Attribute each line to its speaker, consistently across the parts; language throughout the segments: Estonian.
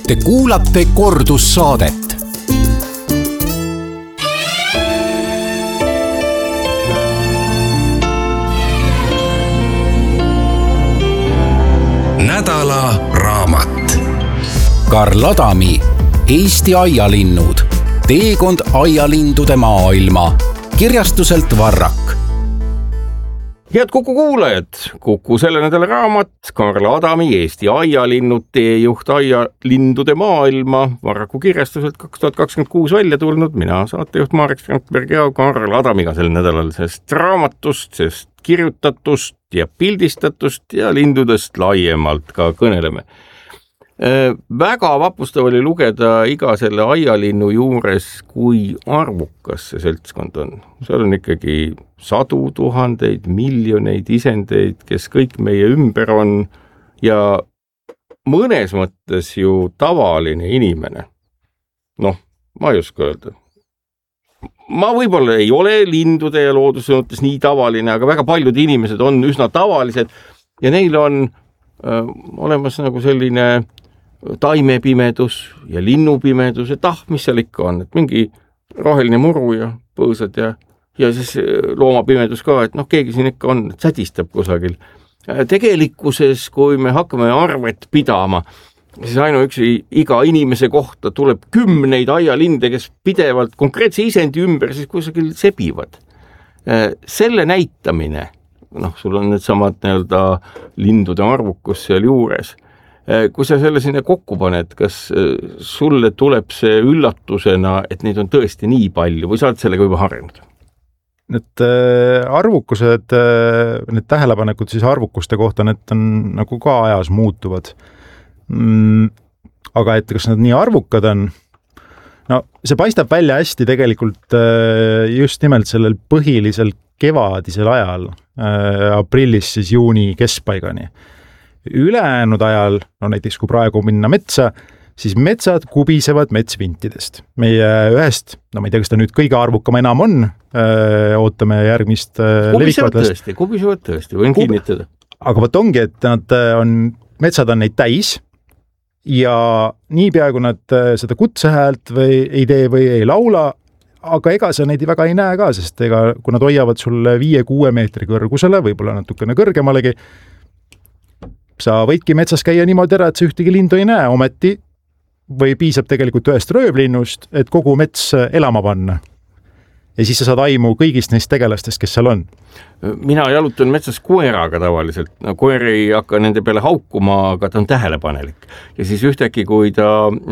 Speaker 1: Te kuulate kordussaadet. Nädala raamat. Karl Adami Eesti aialinnud. Teekond aialindude maailma. Kirjastuselt Varrak.
Speaker 2: Head Kuku kuulajad, Kuku selle nädala raamat, Karl Adami Eesti aialinnud, teejuht aialindude maailma, Varraku kirjastuselt 2026 välja tulnud, mina saatejuht Marek Strandberg ja Karl Adamiga sel nädalal sest raamatust, sest kirjutatust ja pildistatust ja lindudest laiemalt ka kõneleme. Väga vapustav oli lugeda iga selle aialinnu juures, kui arvukas see seltskond on. Seal on ikkagi sadu tuhandeid, miljoneid isendeid, kes kõik meie ümber on ja mõnes mõttes ju tavaline inimene. Noh, ma ei oska öelda. Ma võib-olla ei ole lindude ja looduse mõttes nii tavaline, aga väga paljud inimesed on üsna tavalised ja neil on olemas nagu selline taimepimedus ja linnupimedus, et mis seal ikka on, et mingi roheline muru ja põõsad ja siis loomapimedus ka, et keegi siin ikka on, et sädistab kusagil. Tegelikkuses, kui me hakkame arvet pidama, siis ainuüksi iga inimese kohta tuleb kümneid aialinde, kes pidevalt konkreetse isendi ümber siis kusagil sebivad. Selle näitamine, sul on need samad lindude arvukus seal juures. Kui sa selle sinna kokku paned, kas sulle tuleb see üllatusena, et neid on tõesti nii palju või sa oled sellega juba harjunud?
Speaker 3: Need arvukused, need tähelepanekud siis arvukuste kohta, need on nagu ka ajas muutuvad. Aga et kas nad nii arvukad on? See paistab välja hästi tegelikult just nimelt sellel põhilisel kevadisel ajal, aprillis siis juuni keskpaigani. Ülejäänud ajal, näiteks kui praegu minna metsa, siis metsad kubisevad metsvintidest. Meie ühest, ma ei tea, kas ta nüüd kõige arvukam enam on, ootame järgmist levikvadest.
Speaker 2: Kubisevad tõesti, võin kinnitada.
Speaker 3: Aga võt ongi, et metsad on neid täis ja niipea, kui nad seda kutsehäält ei tee või ei laula, aga ega sa neid väga ei näe ka, sest kui nad hoiavad sulle 5-6 meetri kõrgusele, võib-olla natukene kõrgemalegi, sa võidki metsas käia niimoodi ära, et sa ühtegi lindu ei näe, ometi või piisab tegelikult ühest röövlinnust, et kogu mets elama panna. Ja siis sa saad aimu kõigist neist tegelastest, kes seal on.
Speaker 2: Mina jalutan metsas koeraga tavaliselt. Koer ei hakka nende peale haukuma, aga ta on tähelepanelik. Ja siis ühtegi, kui ta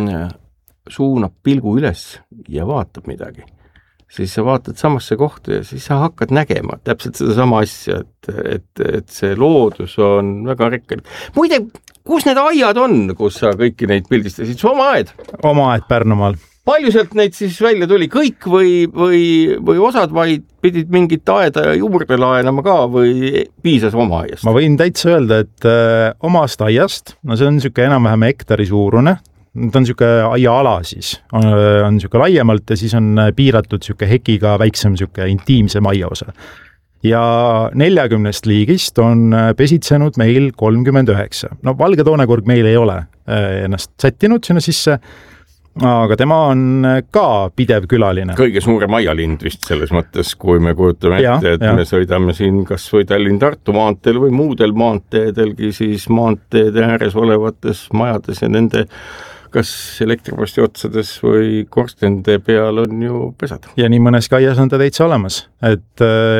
Speaker 2: suunab pilgu üles ja vaatab midagi, siis sa vaatad samasse kohta ja siis sa hakkad nägema täpselt seda sama asja, et see loodus on väga rikkalik. Muide, kus need aiad on, kus sa kõiki neid pildistasid? Su oma aed?
Speaker 3: Oma aed Pärnumaal.
Speaker 2: Palju sealt neid siis välja tuli? Kõik või osad vaid pidid mingit aeda juurde laenama ka või piisas oma aiast?
Speaker 3: Ma võin täitsa öelda, et omast aiast, see on niisugune enam-vähem hektari suurune, ta on niisugune aiaala siis, on niisugune laiemalt ja siis on piiratud niisugune hekiga väiksem niisugune intiimsem aiaosa. Ja 40 liigist on pesitsenud meil 39. Valge toonekurg meil ei ole ennast sättinud sinna sisse, aga tema on ka pidev külaline.
Speaker 2: Kõige suurem aialind vist selles mõttes, kui me kujutame ette, et me sõidame siin kas või Tallinn-Tartu maanteel või muudel maanteedelgi, siis maanteede ääres olevates majades ja nende kas elektriposti otsades või korstende peal on ju pesad.
Speaker 3: Ja nii mõneski aias on ta täitsa olemas, et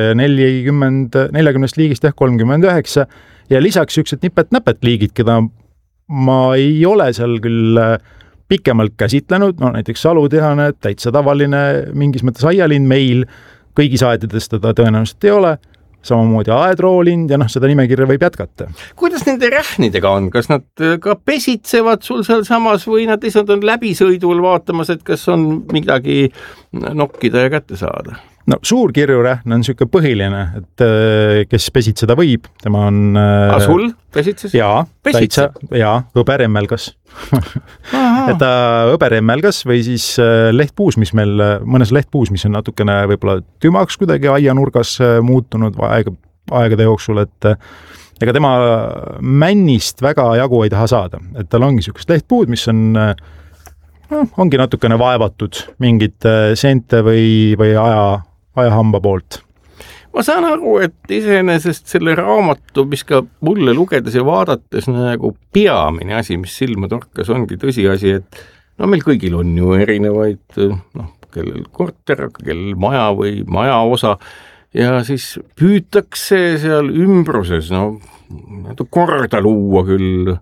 Speaker 3: 40 liigist 39 ja lisaks üksed nipet-näpet liigid, keda ma ei ole seal küll pikemalt käsitlenud, näiteks salutihane, täitsa tavaline mingis mõttes aialind meil, kõigis aedades teda tõenäoliselt ei ole, samamoodi aedroolind ja seda nimekirja võib jätkata.
Speaker 2: Kuidas nende rähnidega on? Kas nad ka pesitsevad sul seal samas või nad lihtsalt on läbisõidul vaatamas, et kas on midagi nokkida ja kätte saada?
Speaker 3: Suur kirjurähn on niisugune põhiline, et kes pesitseda võib, tema on...
Speaker 2: sul pesitses?
Speaker 3: Jaa, täitsa, hõberemmelgas. Et ta hõberemmelgas või siis lehtpuus, mõnes lehtpuus, mis on natukene võib-olla tümaks kuidagi aianurgas muutunud aegade jooksul, et ega tema männist väga jagu ei taha saada, et tal ongi niisugust lehtpuud, mis ongi natukene vaevatud mingite seente või ajahamba poolt.
Speaker 2: Ma saan aru, et iseenesest selle raamatu, mis ka mulle lugedes ja vaadates nagu peamine asi, mis silma torkas, ongi tõsiasi, et meil kõigil on ju erinevaid, kellel korter, kellel maja või majaosa ja siis püütakse seal ümbruses korda luua küll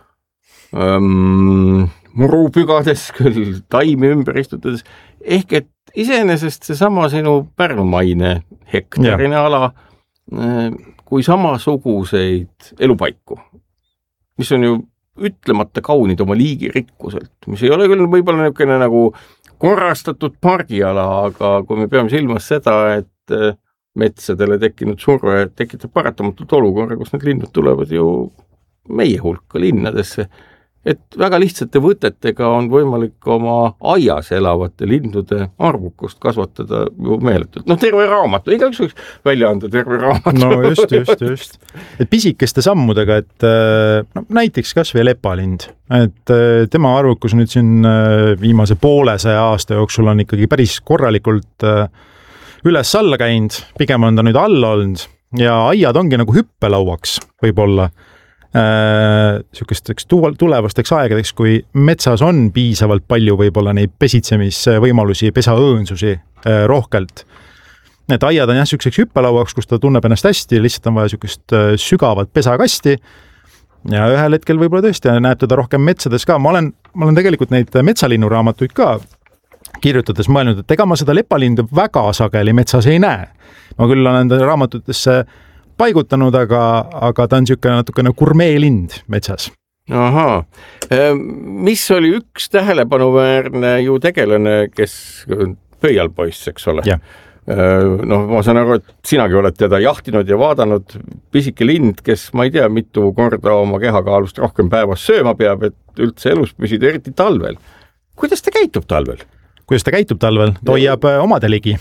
Speaker 2: murupügades, küll taimi ümber istutades, ehk et iseenesest seesama sinu Pärnumaine hektarine ala kui samasuguseid elupaiku, mis on ju ütlemata kaunid oma liigirikkuselt, mis ei ole küll võib-olla niisugune nagu korrastatud pargiala, aga kui me peame silmas seda, et metsadele tekkinud surve tekitab paratamatult olukorra, kus need linnud tulevad ju meie hulka linnadesse, et väga lihtsate võtetega on võimalik oma aias elavate lindude arvukust kasvatada ju meeletult. Terve raamatu, igaüks võiks välja anda terve raamatu.
Speaker 3: No just. Et pisikeste sammudega, et näiteks kas või lepalind, et tema arvukus nüüd siin viimase 500 aasta jooksul on ikkagi päris korralikult üles-alla käinud, pigem on ta nüüd alla olnud ja aiad ongi nagu hüppelauaks võib-olla niisugusteks tulevasteks aegadeks, kui metsas on piisavalt palju võib-olla neid pesitsemisvõimalusi, pesaõõnsusi rohkelt. Need aiad on niisuguseks hüppelauaks, kus ta tunneb ennast hästi, lihtsalt on vaja niisugust sügavat pesakasti ja ühel hetkel võib-olla tõesti näeb teda rohkem metsades ka. Ma olen tegelikult neid metsalinnu raamatuid ka kirjutades mõelnud, et ega ma seda lepalindu väga sageli metsas ei näe. Ma küll olen enda raamatutesse paigutanud, aga ta on niisugune natukene gurmeelind metsas.
Speaker 2: Ahaa. Mis oli üks tähelepanuväärne ju tegelane, kes pöialpoiss, eks ole?
Speaker 3: Ja.
Speaker 2: Ma saan aru, et sinagi oled teda jahtinud ja vaadanud, pisike lind, kes ma ei tea, mitu korda oma kehakaalust rohkem päevas sööma peab, et üldse elus püsida, eriti talvel. Kuidas ta käitub talvel?
Speaker 3: Ta hoiab omade ligi.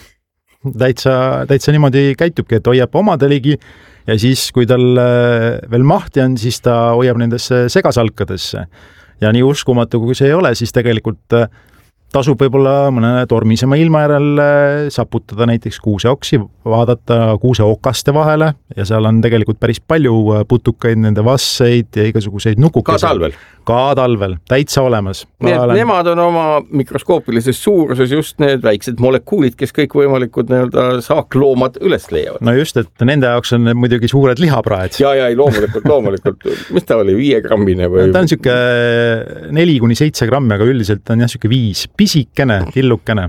Speaker 3: Täitsa niimoodi käitubki, et hoiab omade ligi ja siis, kui tal veel mahti on, siis ta hoiab nendesse segasalkadesse. Ja nii uskumatu, kui see ei ole, siis tegelikult tasub võib-olla mõne tormisema ilma järel saputada näiteks kuuseoksi, vaadata kuuseokaste vahele ja seal on tegelikult päris palju putukaid, nende vasseid ja igasuguseid nukukesi. Ka talvel, täitsa olemas.
Speaker 2: Nemad on oma mikroskoopilises suuruses just need väiksed molekuulid, kes kõik võimalikud saakloomad üles leiavad.
Speaker 3: No just, et nende jaoks on muidugi suured lihapraed.
Speaker 2: Ja, loomulikult. Mis ta oli, 5 grammine või?
Speaker 3: Ta on niisugune 4-7 grammi, aga üldiselt on niisugune 5. Pisikene, tillukene.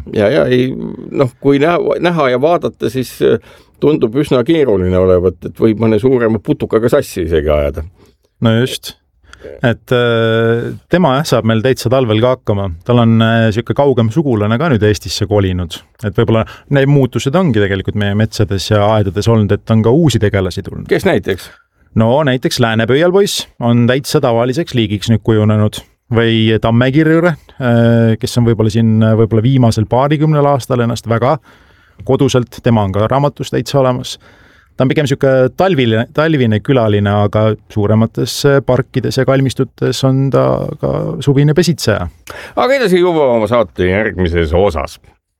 Speaker 2: Kui näha ja vaadata, siis tundub üsna keeruline olevat, et võib mõne suurema putukaga sassi isegi ajada.
Speaker 3: No just. Et tema saab meil täitsa talvel ka hakkama. Tal on niisugune kaugem sugulane ka nüüd Eestisse kolinud. Et võib-olla need muutused ongi tegelikult meie metsades ja aedades olnud, et on ka uusi tegelasi tulnud.
Speaker 2: Kes näiteks?
Speaker 3: Näiteks läänepöialpoiss on täitsa tavaliseks liigiks nüüd kujunenud. Või tammekirjure, kes on võib-olla viimasel 20 aastal ennast väga koduselt, tema on ka raamatus täitsa olemas. Ta on pigem niisugune talvine külaline, aga suuremates parkides ja kalmistutes on ta ka suvine pesitseja.
Speaker 2: Aga edasi juba oma saate järgmises osas.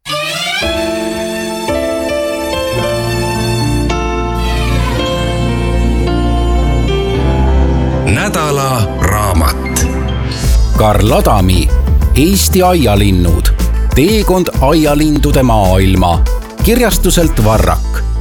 Speaker 1: Nädala raamat. Karl Adami Eesti aialinnud. Teekond aialindude maailma. Kirjastuselt Varrak.